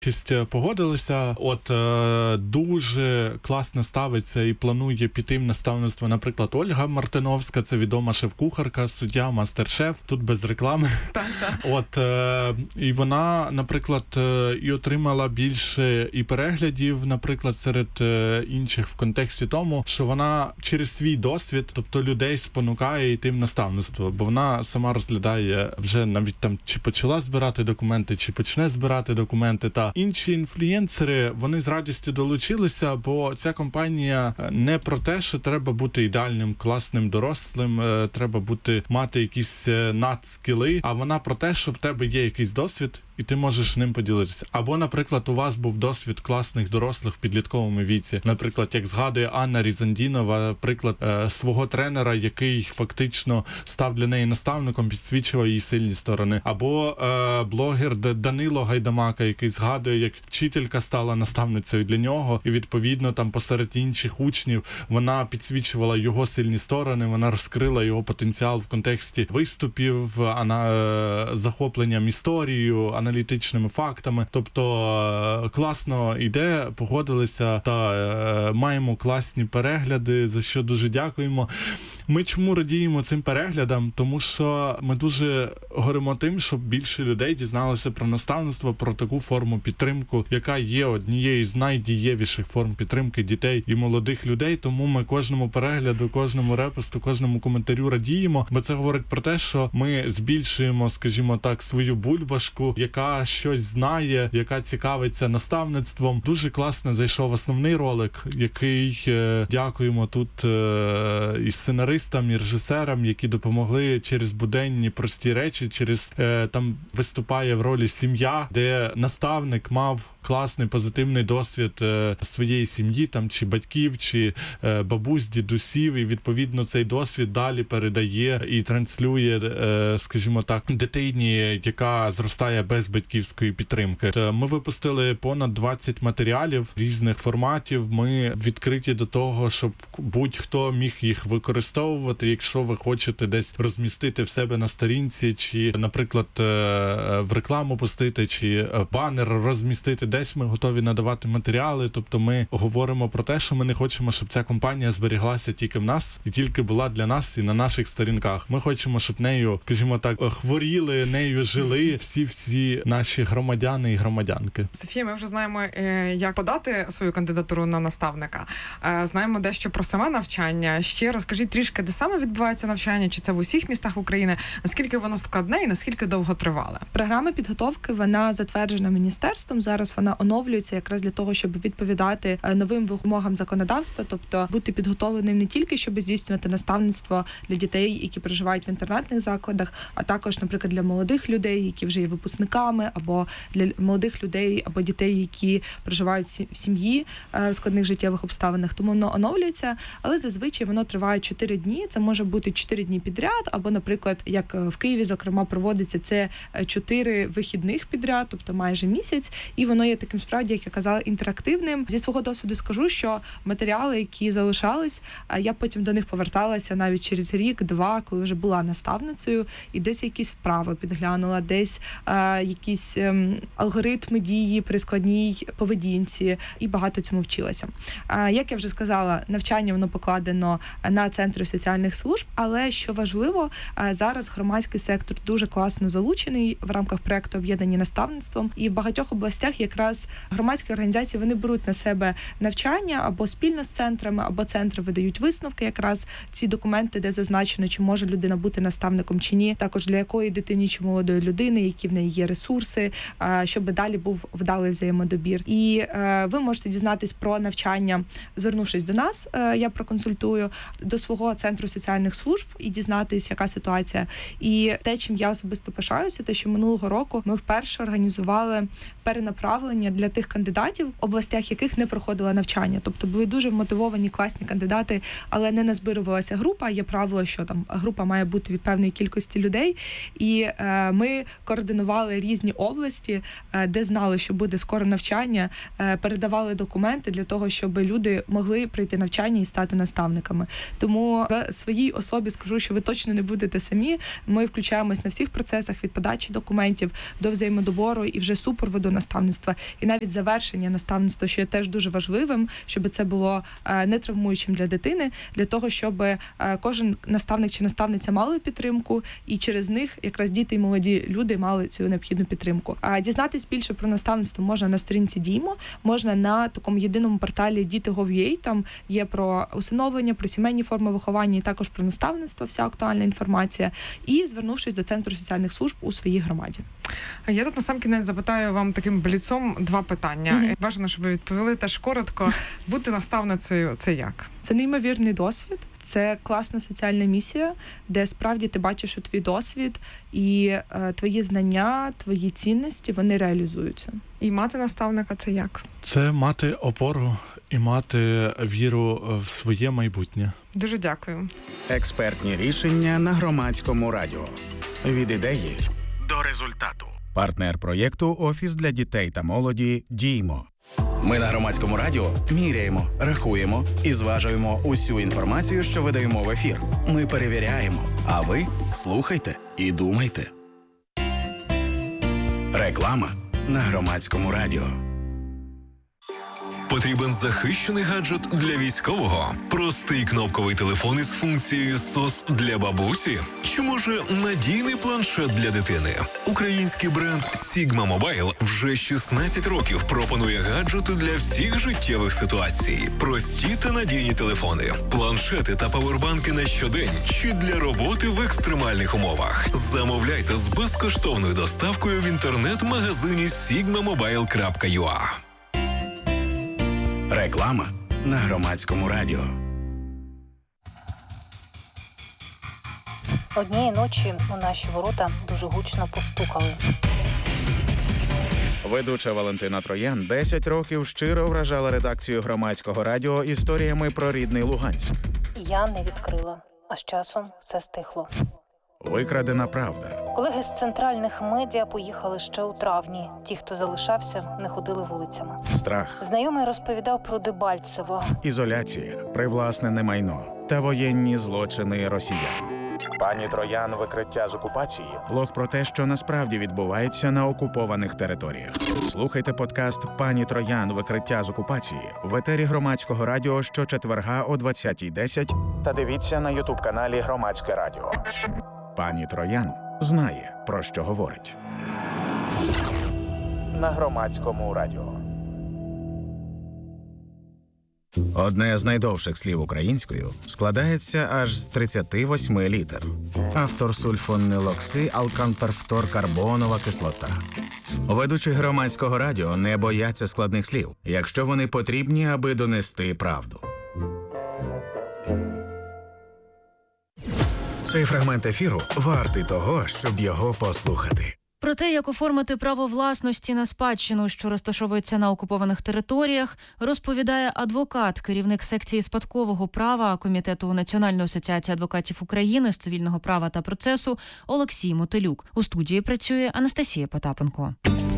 Погодилися. Дуже класно ставиться і планує піти в наставництво, наприклад, Ольга Мартиновська, це відома шеф-кухарка, суддя, мастер-шеф, тут без реклами. І вона, наприклад, і отримала більше і переглядів, наприклад, серед інших в контексті тому, що вона через свій досвід, тобто людей спонукає йти в наставництво, бо вона сама розглядає вже навіть там, чи почала збирати документи, чи почне збирати документи, та інші інфлюєнсери, вони з радістю долучилися, бо ця компанія не про те, що треба бути ідеальним, класним, дорослим, треба мати якісь надскіли, а вона про те, що в тебе є якийсь досвід, і ти можеш ним поділитися. Або, наприклад, у вас був досвід класних дорослих в підлітковому віці. Наприклад, як згадує Анна Різандінова, приклад свого тренера, який фактично став для неї наставником, підсвічував її сильні сторони. Або блогер Данило Гайдамака, який згадує, як вчителька стала наставницею для нього, і відповідно там посеред інших учнів вона підсвічувала його сильні сторони, вона розкрила його потенціал в контексті виступів, захопленням історією, аналітичними фактами. Тобто класно йде, погодилися та маємо класні перегляди, за що дуже дякуємо. Ми чому радіємо цим переглядам? Тому що ми дуже горимо тим, щоб більше людей дізналося про наставництво, про таку форму підтримку, яка є однією з найдієвіших форм підтримки дітей і молодих людей. Тому ми кожному перегляду, кожному репосту, кожному коментарю радіємо, бо це говорить про те, що ми збільшуємо, скажімо так, свою бульбашку, яка щось знає, яка цікавиться наставництвом. Дуже класно зайшов основний ролик, який дякуємо тут і сценаристам, і режисерам, які допомогли через буденні прості речі, через там виступає в ролі сім'я, де наставник мав класний позитивний досвід своєї сім'ї, там чи батьків, чи бабусь, дідусів, і відповідно цей досвід далі передає і транслює, скажімо так, дитині, яка зростає без батьківської підтримки. Ми випустили понад 20 матеріалів різних форматів. Ми відкриті до того, щоб будь-хто міг їх використовувати, якщо ви хочете десь розмістити в себе на сторінці, чи, наприклад, в рекламу пустити, чи банер розмістити десь, ми готові надавати матеріали. Тобто ми говоримо про те, що ми не хочемо, щоб ця компанія зберіглася тільки в нас і тільки була для нас і на наших сторінках. Ми хочемо, щоб нею, скажімо так, хворіли, нею жили всі наші громадяни і громадянки. Софія, ми вже знаємо, як подати свою кандидатуру на наставника. Знаємо дещо про саме навчання. Ще розкажіть трішки, де саме відбувається навчання, чи це в усіх містах України, наскільки воно складне і наскільки довго тривале? Програма підготовки, вона затверджена міністерством. Зараз вона оновлюється якраз для того, щоб відповідати новим вимогам законодавства, тобто бути підготовленим не тільки, щоб здійснювати наставництво для дітей, які проживають в інтернатних закладах, а також, наприклад, для молодих людей, які вже є випускниками, або для молодих людей, або дітей, які проживають в сім'ї в складних життєвих обставинах. Тому воно оновлюється, але зазвичай воно триває 4 дні. Це може бути 4 дні підряд, або, наприклад, як в Києві, зокрема, проводиться це 4 вихідних підряд, тобто майже місяць, і воно є таким, справді, як я казала, інтерактивним. Зі свого досвіду скажу, що матеріали, які залишались, я потім до них поверталася навіть через рік-два, коли вже була наставницею, і десь якісь вправи підглянула, десь якісь алгоритми дії при складній поведінці, і багато цьому вчилася. Як я вже сказала, навчання воно покладено на центри соціальних служб, але, що важливо, зараз громадський сектор дуже класно залучений в рамках проекту «Об'єднані наставництвом», і в багатьох областях якраз громадські організації, вони беруть на себе навчання або спільно з центрами, або центри видають висновки, якраз ці документи, де зазначено, чи може людина бути наставником чи ні, також для якої дитини чи молодої людини, які в неї є ресурси, щоб далі був вдалий взаємодобір. І ви можете дізнатись про навчання, звернувшись до нас, я проконсультую, до свого центру соціальних служб і дізнатись, яка ситуація. І те, чим я особисто пишаюся, те, що минулого року ми вперше організували перенаправлення для тих кандидатів, в областях яких не проходило навчання. Тобто були дуже вмотивовані, класні кандидати, але не назбирувалася група. Є правило, що там група має бути від певної кількості людей. І ми координували різні області, де знали, що буде скоро навчання, передавали документи для того, щоб люди могли пройти навчання і стати наставниками. Тому В своїй особі скажу, що ви точно не будете самі. Ми включаємось на всіх процесах від подачі документів до взаємодобору і вже супроводу наставництва, і навіть завершення наставництва, що є теж дуже важливим, щоб це було не травмуючим для дитини, для того, щоб кожен наставник чи наставниця мали підтримку, і через них якраз діти і молоді люди мали цю необхідну підтримку. А дізнатись більше про наставництво можна на сторінці Діймо, можна на такому єдиному порталі Діти.gov.ua, там є про усиновлення, про сімейні форми виховання і також про наставництво, вся актуальна інформація, і звернувшись до Центру соціальних служб у своїй громаді. Я тут насамкінець запитаю вам таким бліцом 2 питання. Бажано, щоб ви відповіли теж коротко. Бути наставницею – це як? Це неймовірний досвід. Це класна соціальна місія, де справді ти бачиш, що твій досвід і твої знання, твої цінності, вони реалізуються. І мати наставника – це як? Це мати опору і мати віру в своє майбутнє. Дуже дякую. Експертні рішення на Громадському радіо. Від ідеї до результату. Партнер проєкту «Офіс для дітей та молоді» Діймо. Ми на Громадському радіо міряємо, рахуємо і зважуємо усю інформацію, що видаємо в ефір. Ми перевіряємо, а ви слухайте і думайте. Реклама на Громадському радіо. Потрібен захищений гаджет для військового? Простий кнопковий телефон із функцією SOS для бабусі? Чи може надійний планшет для дитини? Український бренд Sigma Mobile вже 16 років пропонує гаджети для всіх життєвих ситуацій. Прості та надійні телефони, планшети та павербанки на щодень чи для роботи в екстремальних умовах. Замовляйте з безкоштовною доставкою в інтернет-магазині sigmamobile.ua. Реклама на Громадському радіо. Однієї ночі у наші ворота дуже гучно постукали. Ведуча Валентина Троян 10 років щиро вражала редакцію Громадського радіо історіями про рідний Луганськ. Я не відкрила, а з часом все стихло. Викрадена правда. Колеги з центральних медіа поїхали ще у травні. Ті, хто залишався, не ходили вулицями. Страх. Знайомий розповідав про Дебальцево. Ізоляція, привласнене майно та воєнні злочини росіян. Пані Троян. Викриття з окупації. Блог про те, що насправді відбувається на окупованих територіях. Слухайте подкаст «Пані Троян. Викриття з окупації» в етері Громадського радіо щочетверга о 20:10 та дивіться на ютуб-каналі Громадське радіо. Пані Троян знає, про що говорить. На Громадському радіо. Одне з найдовших слів українською складається аж з 38 літер. Автор сульфонилокси-алканперфторкарбонова кислота. Ведучі Громадського радіо не бояться складних слів, якщо вони потрібні, аби донести правду. Цей фрагмент ефіру вартий того, щоб його послухати. Про те, як оформити право власності на спадщину, що розташовується на окупованих територіях, розповідає адвокат, керівник секції спадкового права Комітету Національної асоціації адвокатів України з цивільного права та процесу Олексій Мотилюк. У студії працює Анастасія Потапенко.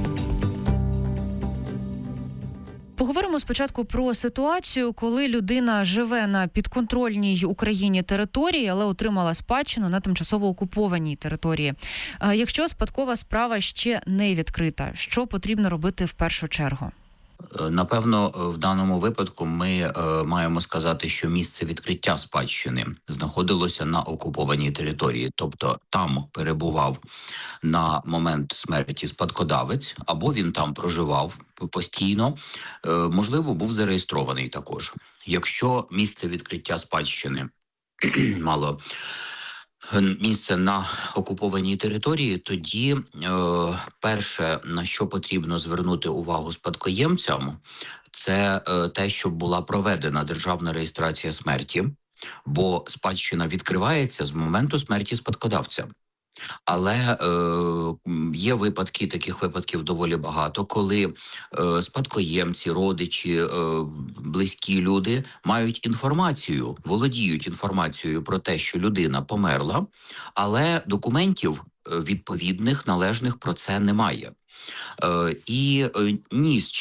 Поговоримо спочатку про ситуацію, коли людина живе на підконтрольній Україні території, але отримала спадщину на тимчасово окупованій території. Якщо спадкова справа ще не відкрита, що потрібно робити в першу чергу? Напевно, в даному випадку ми маємо сказати, що місце відкриття спадщини знаходилося на окупованій території. Тобто там перебував на момент смерті спадкодавець, або він там проживав постійно, можливо, був зареєстрований також. Якщо місце відкриття спадщини мало місце на окупованій території, тоді перше, на що потрібно звернути увагу спадкоємцям, це те, щоб була проведена державна реєстрація смерті, бо спадщина відкривається з моменту смерті спадкодавця. Але є випадки, таких випадків доволі багато, коли спадкоємці, родичі, близькі люди мають інформацію, володіють інформацією про те, що людина померла, але документів відповідних, належних про це немає. І ні з чим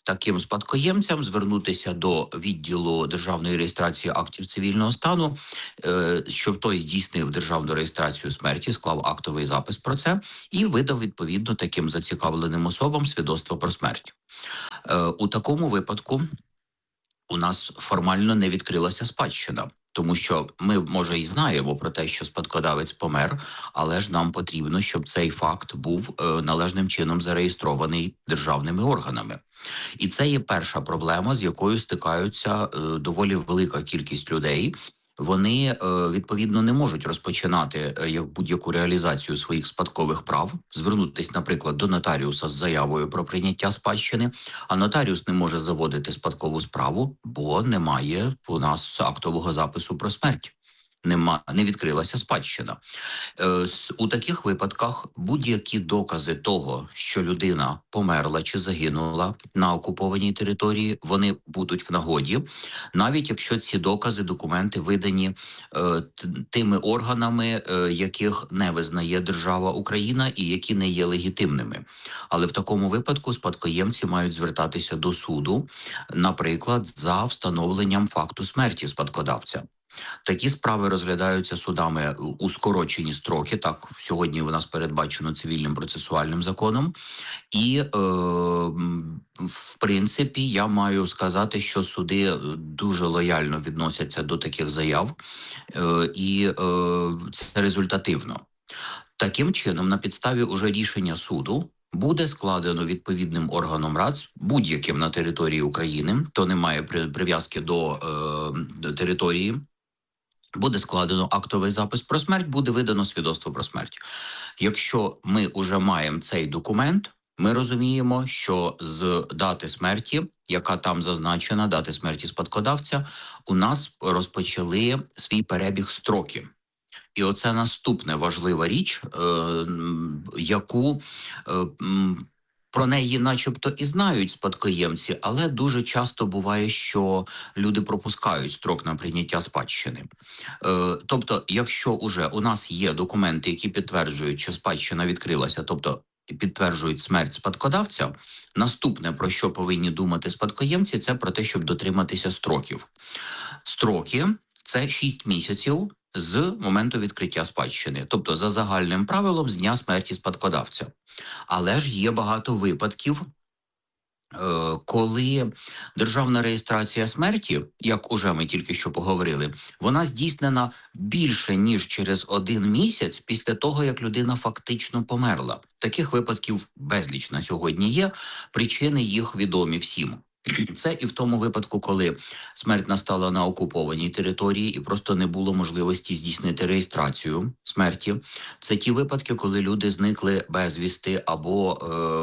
таким спадкоємцям звернутися до відділу державної реєстрації актів цивільного стану, щоб той здійснив державну реєстрацію смерті, склав актовий запис про це і видав відповідно таким зацікавленим особам свідоцтво про смерть. У такому випадку у нас формально не відкрилася спадщина. Тому що ми, може, і знаємо про те, що спадкодавець помер, але ж нам потрібно, щоб цей факт був належним чином зареєстрований державними органами. І це є перша проблема, з якою стикаються доволі велика кількість людей. Вони, відповідно, не можуть розпочинати будь-яку реалізацію своїх спадкових прав, звернутися, наприклад, до нотаріуса з заявою про прийняття спадщини, а нотаріус не може заводити спадкову справу, бо немає у нас актового запису про смерть. Не відкрилася спадщина. У таких випадках будь-які докази того, що людина померла чи загинула на окупованій території, вони будуть в нагоді, навіть якщо ці докази, документи видані тими органами, яких не визнає держава Україна і які не є легітимними. Але в такому випадку спадкоємці мають звертатися до суду, наприклад, за встановленням факту смерті спадкодавця. Такі справи розглядаються судами у скорочені строки, так сьогодні у нас передбачено цивільним процесуальним законом. І, в принципі, я маю сказати, що суди дуже лояльно відносяться до таких заяв, і це результативно. Таким чином, на підставі уже рішення суду, буде складено відповідним органом РАЦ, будь-яким на території України, то немає прив'язки до території, буде складено актовий запис про смерть, буде видано свідоцтво про смерть. Якщо ми вже маємо цей документ, ми розуміємо, що з дати смерті, яка там зазначена, дати смерті спадкодавця, у нас розпочали свій перебіг строки. І оце наступна важлива річ, яку про неї начебто і знають спадкоємці, але дуже часто буває, що люди пропускають строк на прийняття спадщини. Тобто, якщо уже у нас є документи, які підтверджують, що спадщина відкрилася, тобто підтверджують смерть спадкодавця, наступне, про що повинні думати спадкоємці, це про те, щоб дотриматися строків. Строки – це 6 місяців з моменту відкриття спадщини, тобто за загальним правилом з дня смерті спадкодавця. Але ж є багато випадків, коли державна реєстрація смерті, як уже ми тільки що поговорили, вона здійснена більше, ніж через 1 місяць після того, як людина фактично померла. Таких випадків безліч на сьогодні є, причини їх відомі всім. Це і в тому випадку, коли смерть настала на окупованій території і просто не було можливості здійснити реєстрацію смерті. Це ті випадки, коли люди зникли безвісти або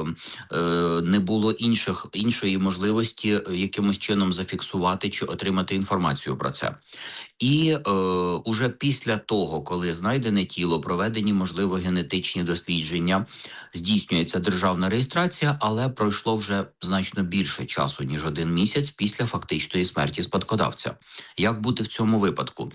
не було іншої можливості якимось чином зафіксувати чи отримати інформацію про це. І уже після того, коли знайдене тіло, проведені, можливо, генетичні дослідження, здійснюється державна реєстрація, але пройшло вже значно більше часу, ніж 1 місяць після фактичної смерті спадкодавця. Як бути в цьому випадку?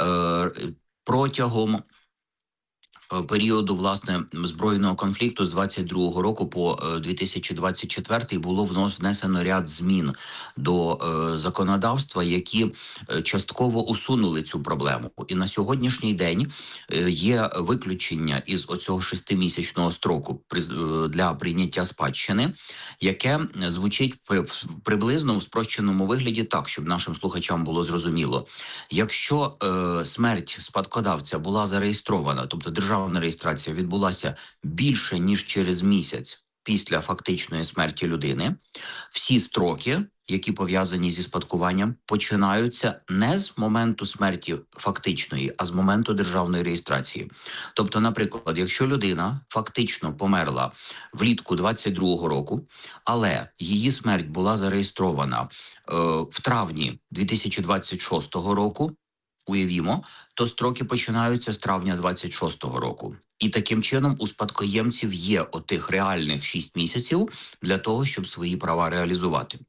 Протягом періоду, власне, збройного конфлікту з 22-го року по 2024 було внесено ряд змін до законодавства, які частково усунули цю проблему. І на сьогоднішній день є виключення із оцього 6-місячного строку для прийняття спадщини, яке звучить приблизно в спрощеному вигляді так, щоб нашим слухачам було зрозуміло. Якщо смерть спадкодавця була зареєстрована, тобто державна реєстрація відбулася більше, ніж через місяць після фактичної смерті людини, всі строки, які пов'язані зі спадкуванням, починаються не з моменту смерті фактичної, а з моменту державної реєстрації. Тобто, наприклад, якщо людина фактично померла влітку 22-го року, але її смерть була зареєстрована в травні 2026 року, уявімо, то строки починаються з травня 26-го року. І таким чином у спадкоємців є отих реальних 6 місяців для того, щоб свої права реалізувати.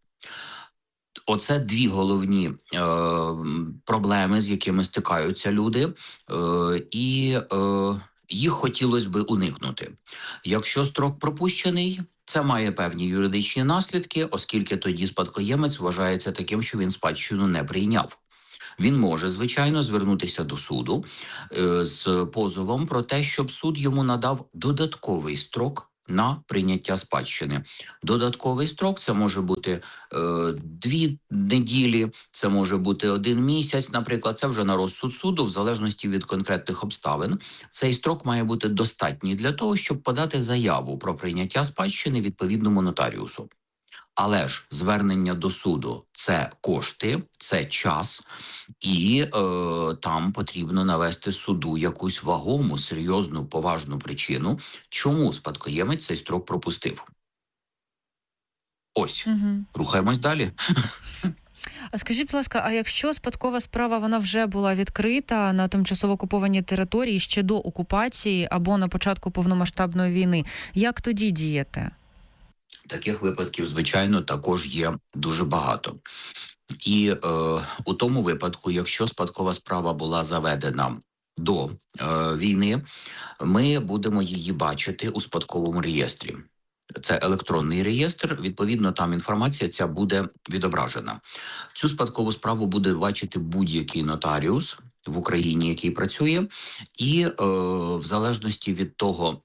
Оце 2 головні проблеми, з якими стикаються люди. їх хотілося би уникнути. Якщо строк пропущений, це має певні юридичні наслідки, оскільки тоді спадкоємець вважається таким, що він спадщину не прийняв. Він може, звичайно, звернутися до суду з позовом про те, щоб суд йому надав додатковий строк на прийняття спадщини. Додатковий строк – це може бути 2 неділі, це може бути 1 місяць, наприклад, це вже на розсуд суду, в залежності від конкретних обставин. Цей строк має бути достатній для того, щоб подати заяву про прийняття спадщини відповідному нотаріусу. Але ж звернення до суду – це кошти, це час, і там потрібно навести суду якусь вагому, серйозну, поважну причину, чому спадкоємець цей строк пропустив. Ось, рухаємось далі. А скажіть, будь ласка, а якщо спадкова справа вона вже була відкрита на тимчасово окупованій території ще до окупації або на початку повномасштабної війни, як тоді діяти? Таких випадків, звичайно, також є дуже багато. І у тому випадку, якщо спадкова справа була заведена до війни, ми будемо її бачити у спадковому реєстрі. Це електронний реєстр, відповідно, там інформація ця буде відображена. Цю спадкову справу буде бачити будь-який нотаріус в Україні, який працює, і в залежності від того,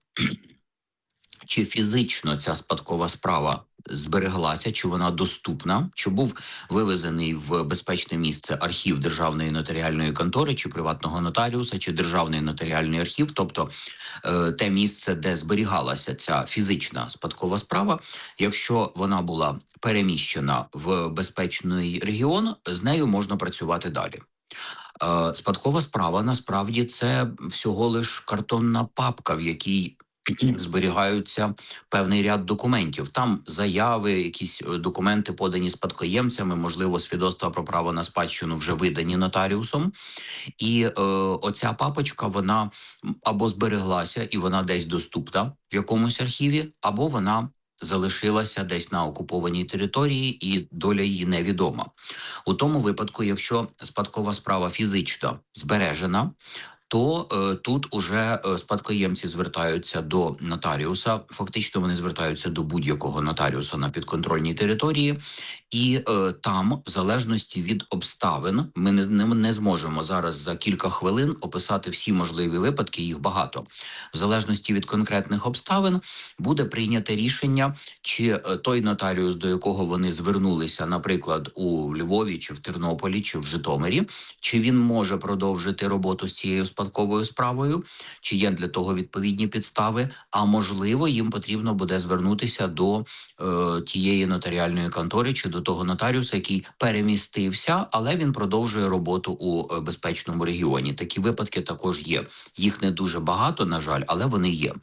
чи фізично ця спадкова справа збереглася, чи вона доступна, чи був вивезений в безпечне місце архів Державної нотаріальної контори, чи приватного нотаріуса, чи Державний нотаріальний архів, тобто те місце, де зберігалася ця фізична спадкова справа, якщо вона була переміщена в безпечний регіон, з нею можна працювати далі. Спадкова справа, насправді, це всього лиш картонна папка, в якій зберігаються певний ряд документів. Там заяви, якісь документи подані спадкоємцями, можливо, свідоцтва про право на спадщину вже видані нотаріусом. І оця папочка, вона або збереглася і вона десь доступна в якомусь архіві, або вона залишилася десь на окупованій території і доля її невідома. У тому випадку, якщо спадкова справа фізично збережена, то тут уже спадкоємці звертаються до нотаріуса, фактично вони звертаються до будь-якого нотаріуса на підконтрольній території, і там, в залежності від обставин, ми не зможемо зараз за кілька хвилин описати всі можливі випадки, їх багато. В залежності від конкретних обставин буде прийняте рішення, чи той нотаріус, до якого вони звернулися, наприклад, у Львові, чи в Тернополі, чи в Житомирі, чи він може продовжити роботу з цією спадковою справою, чи є для того відповідні підстави, а можливо, їм потрібно буде звернутися до тієї нотаріальної контори, чи до того нотаріуса, який перемістився, але він продовжує роботу у безпечному регіоні. Такі випадки також є. Їх не дуже багато, на жаль, але вони є.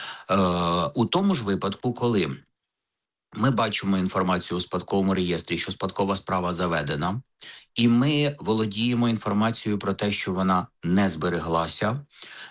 У тому ж випадку, коли ми бачимо інформацію у спадковому реєстрі, що спадкова справа заведена, і ми володіємо інформацією про те, що вона не збереглася,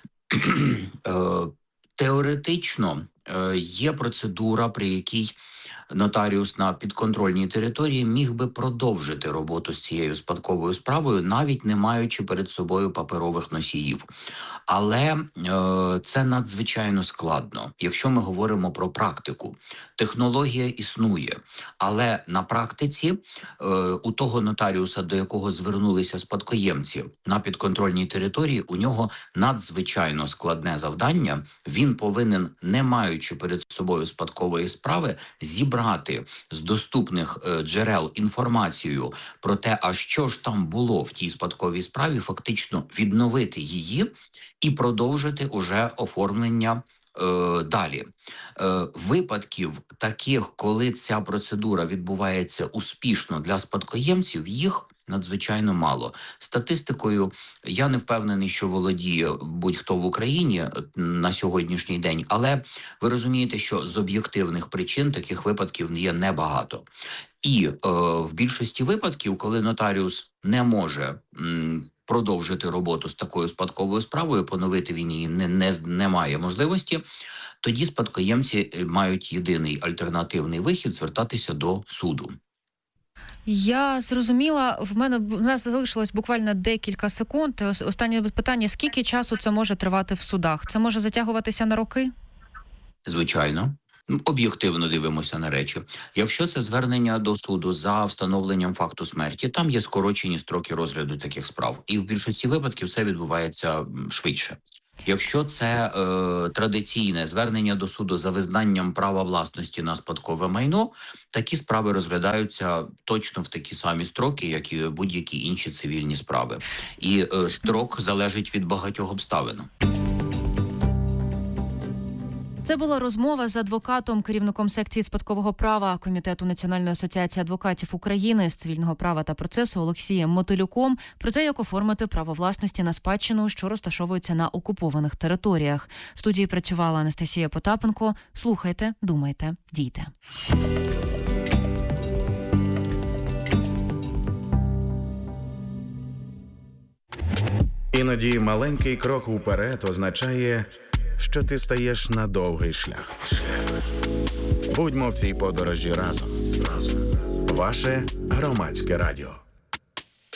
теоретично є процедура, при якій нотаріус на підконтрольній території міг би продовжити роботу з цією спадковою справою, навіть не маючи перед собою паперових носіїв. Але це надзвичайно складно, якщо ми говоримо про практику. Технологія існує, але на практиці у того нотаріуса, до якого звернулися спадкоємці на підконтрольній території, у нього надзвичайно складне завдання. Він повинен, не маючи перед собою спадкової справи, зібрати з доступних джерел інформацію про те, а що ж там було в тій спадковій справі, фактично відновити її і продовжити уже оформлення далі. Випадків таких, коли ця процедура відбувається успішно для спадкоємців, їх надзвичайно мало. Статистикою я не впевнений, що володіє будь-хто в Україні на сьогоднішній день, але ви розумієте, що з об'єктивних причин таких випадків є небагато. І в більшості випадків, коли нотаріус не може продовжити роботу з такою спадковою справою, поновити він її не має можливості, тоді спадкоємці мають єдиний альтернативний вихід – звертатися до суду. Я зрозуміла, в нас залишилось буквально декілька секунд. Останнє питання, скільки часу це може тривати в судах? Це може затягуватися на роки? Звичайно. Об'єктивно дивимося на речі. Якщо це звернення до суду за встановленням факту смерті, там є скорочені строки розгляду таких справ. І в більшості випадків це відбувається швидше. Якщо це традиційне звернення до суду за визнанням права власності на спадкове майно, такі справи розглядаються точно в такі самі строки, як і будь-які інші цивільні справи. І строк залежить від багатьох обставин. Це була розмова з адвокатом, керівником секції спадкового права Комітету Національної асоціації адвокатів України з цивільного права та процесу Олексієм Мотилюком про те, як оформити право власності на спадщину, що розташовується на окупованих територіях. В студії працювала Анастасія Потапенко. Слухайте, думайте, дійте. Іноді маленький крок уперед означає, що ти стаєш на довгий шлях. Будьмо в цій подорожі разом. Ваше Громадське радіо.